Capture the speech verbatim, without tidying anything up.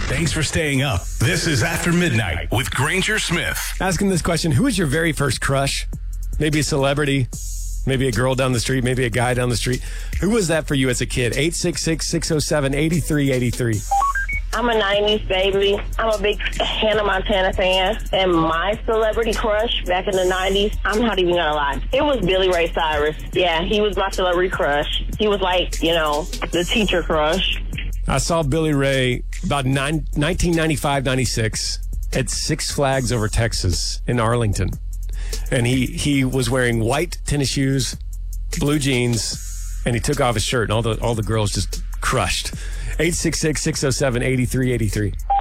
Thanks for staying up. This is After Midnight with Granger Smith. Asking this question, who was your very first crush? Maybe a celebrity, maybe a girl down the street, maybe a guy down the street. Who was that for you as a kid? eight six six, six oh seven, eight three eight three. I'm a nineties baby. I'm a big Hannah Montana fan. And my celebrity crush back in the nineties, I'm not even going to lie, it was Billy Ray Cyrus. Yeah, he was my celebrity crush. He was like, you know, the teacher crush. I saw Billy Ray about nine, nineteen ninety-five, ninety-six at Six Flags over Texas in Arlington. And he, he was wearing white tennis shoes, blue jeans, and he took off his shirt, and all the all the girls just crushed. eight six six, six oh seven, eight three eight three.